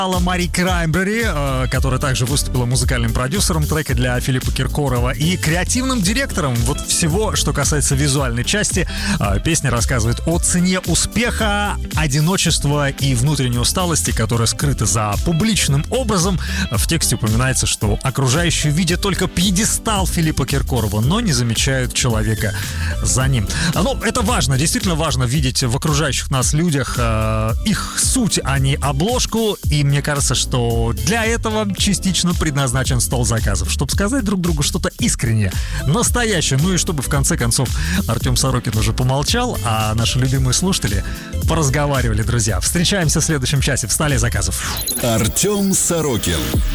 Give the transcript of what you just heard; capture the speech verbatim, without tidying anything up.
Мари Краймбрери, э, которая также выступила музыкальным продюсером трека для Филиппа Киркорова и креативным директором вот всего, что касается визуальной части. Э, песня рассказывает о цене успеха, одиночества и внутренней усталости, которая скрыта за публичным образом. В тексте упоминается, что окружающие видят только пьедестал Филиппа Киркорова, но не замечают человека за ним. Ну, это важно, действительно важно видеть в окружающих нас людях э, их суть, а не обложку. И мне кажется, что для этого частично предназначен стол заказов, чтобы сказать друг другу что-то искреннее, настоящее. Ну и чтобы в конце концов Артем Сорокин уже помолчал, а наши любимые слушатели поразговаривали, друзья. Встречаемся в следующем часе в столе заказов. Артем Сорокин.